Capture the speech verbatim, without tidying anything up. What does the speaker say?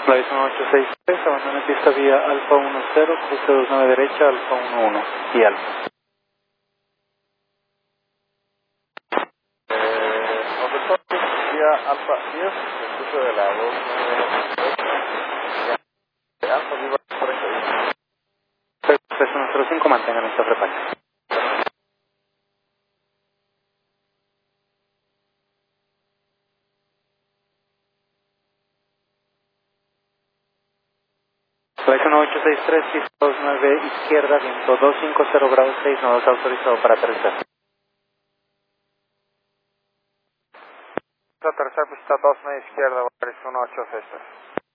Flight uno ocho seis tres, abandona pista vía Alfa uno cero, cruce dos nueve derecha, Alfa uno uno y Alfa. Eh, nosotros vía Alfa diez, cruce de la dos nueve derecha, de Alfa Viva cuarenta y uno. tres uno cero cinco, mantengan esta frecuencia. Flight uno ocho seis tres, pista dos nueve izquierda, viento doscientos cincuenta grados seis, nodos autorizado para aterrizar. Aterrizar pista dos nueve izquierda, Boris uno ocho seis tres.